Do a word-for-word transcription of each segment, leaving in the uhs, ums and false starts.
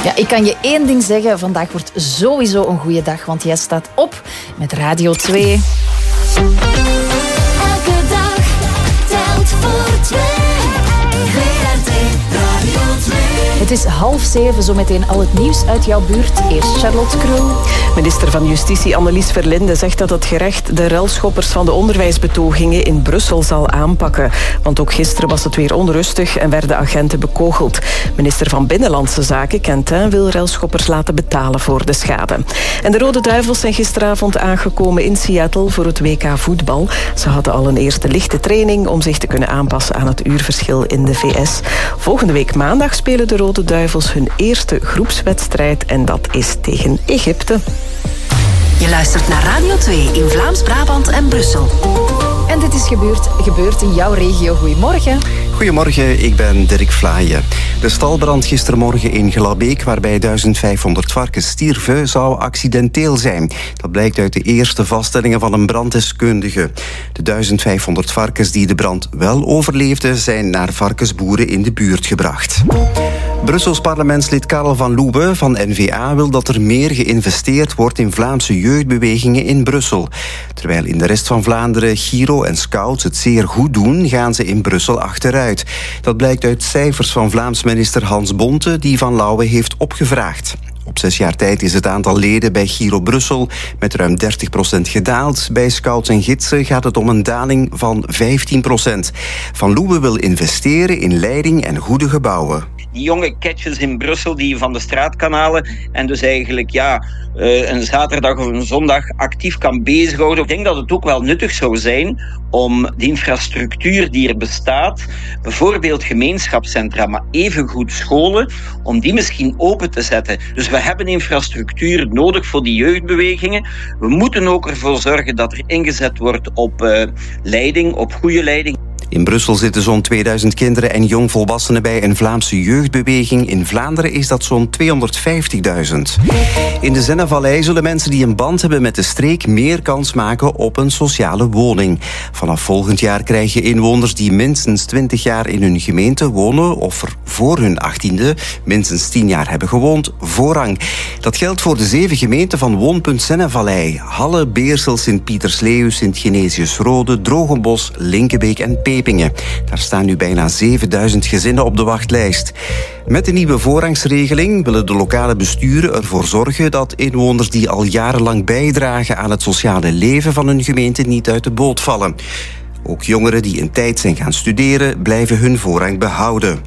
Ja, ik kan je één ding zeggen. Vandaag wordt sowieso een goede dag, want jij staat op met Radio twee. Elke dag telt voor twee. V R T Radio twee. Het is half zeven, zometeen al het nieuws uit jouw buurt. Eerst Charlotte Krul. Minister van Justitie Annelies Verlinde zegt dat het gerecht de relschoppers van de onderwijsbetogingen in Brussel zal aanpakken. Want ook gisteren was het weer onrustig en werden agenten bekogeld. Minister van Binnenlandse Zaken, Quentin, wil relschoppers laten betalen voor de schade. En de Rode Duivels zijn gisteravond aangekomen in Seattle voor het W K voetbal. Ze hadden al een eerste lichte training om zich te kunnen aanpassen aan het uurverschil in de V S. Volgende week maandag spelen de Rode Duivels hun eerste groepswedstrijd en dat is tegen Egypte. Je luistert naar Radio twee in Vlaams-Brabant en Brussel. En dit is gebeurd, gebeurd in jouw regio. Goedemorgen. Goedemorgen, ik ben Dirk Vlaaien. De stalbrand gistermorgen in Glabbeek, waarbij duizendvijfhonderd varkens stierven, zou accidenteel zijn. Dat blijkt uit de eerste vaststellingen van een branddeskundige. De duizendvijfhonderd varkens die de brand wel overleefden, zijn naar varkensboeren in de buurt gebracht. Brussels parlementslid Karel van Loebe van N V A wil dat er meer geïnvesteerd wordt in Vlaamse jeugdbewegingen in Brussel. Terwijl in de rest van Vlaanderen Giro en Scouts het zeer goed doen, gaan ze in Brussel achteruit. Dat blijkt uit cijfers van Vlaams minister Hans Bonte, die Van Lauwe heeft opgevraagd. Op zes jaar tijd is het aantal leden bij Giro Brussel met ruim dertig procent gedaald. Bij Scouts en Gidsen gaat het om een daling van vijftien procent. Van Loebe wil investeren in leiding en goede gebouwen. Die jonge catches in Brussel die je van de straat kan halen en dus eigenlijk ja, een zaterdag of een zondag actief kan bezighouden. Ik denk dat het ook wel nuttig zou zijn om de infrastructuur die er bestaat, bijvoorbeeld gemeenschapscentra, maar evengoed scholen, om die misschien open te zetten. Dus we hebben infrastructuur nodig voor die jeugdbewegingen. We moeten ook ervoor zorgen dat er ingezet wordt op uh, leiding, op goede leiding. In Brussel zitten zo'n tweeduizend kinderen en jongvolwassenen bij een Vlaamse jeugdbeweging. In Vlaanderen is dat zo'n tweehonderdvijftigduizend. In de Zennevallei zullen mensen die een band hebben met de streek meer kans maken op een sociale woning. Vanaf volgend jaar krijgen inwoners die minstens twintig jaar in hun gemeente wonen of er voor hun achttiende minstens tien jaar hebben gewoond, voorrang. Dat geldt voor de zeven gemeenten van Woonpunt Zennevallei. Halle, Beersel, Sint-Pietersleeuw, Sint-Genesius-Rode, Drogenbos, Linkebeek en Pepingen. Daar staan nu bijna zevenduizend gezinnen op de wachtlijst. Met de nieuwe voorrangsregeling willen de lokale besturen ervoor zorgen dat inwoners die al jarenlang bijdragen aan het sociale leven van hun gemeente niet uit de boot vallen. Ook jongeren die een tijd zijn gaan studeren blijven hun voorrang behouden.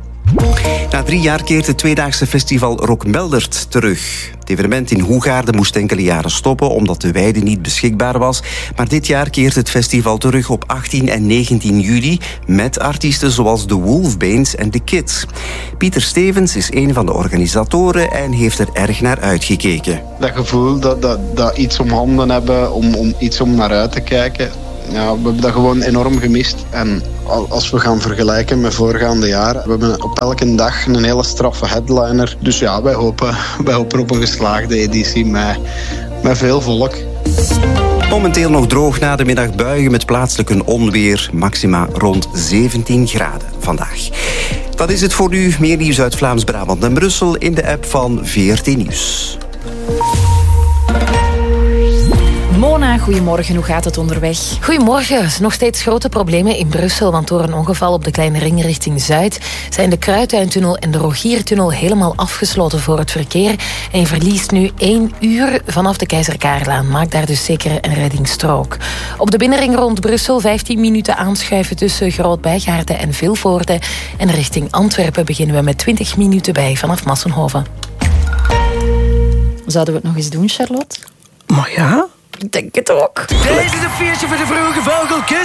Na drie jaar keert het tweedaagse festival Rock Meldert terug. Het evenement in Hoegaarden moest enkele jaren stoppen omdat de weide niet beschikbaar was. Maar dit jaar keert het festival terug op achttien en negentien juli met artiesten zoals de Wolfbanes en de Kids. Pieter Stevens is een van de organisatoren en heeft er erg naar uitgekeken. Dat gevoel dat, dat, dat iets om handen hebben, om, om iets om naar uit te kijken. Ja, we hebben dat gewoon enorm gemist. En als we gaan vergelijken met voorgaande jaren, we hebben op elke dag een hele straffe headliner. Dus ja, wij hopen, wij hopen op een geslaagde editie met, met veel volk. Momenteel nog droog, na de middag buien met plaatselijk een onweer. Maxima rond zeventien graden vandaag. Dat is het voor nu. Meer nieuws uit Vlaams-Brabant en Brussel in de app van V R T Nieuws. Mona, goedemorgen. Hoe gaat het onderweg? Goedemorgen. Nog steeds grote problemen in Brussel, want door een ongeval op de Kleine Ring richting Zuid zijn de Kruituintunnel en de Rogiertunnel helemaal afgesloten voor het verkeer. En je verliest nu één uur vanaf de Keizer Karellaan. Maak daar dus zeker een reddingsstrook. Op de binnenring rond Brussel vijftien minuten aanschuiven tussen Groot-Bijgaarden en Vilvoorde. En richting Antwerpen beginnen we met twintig minuten bij vanaf Massenhoven. Zouden we het nog eens doen, Charlotte? Maar ja... Ik denk het ook. Tijdens het feestje voor de vroege vogelkus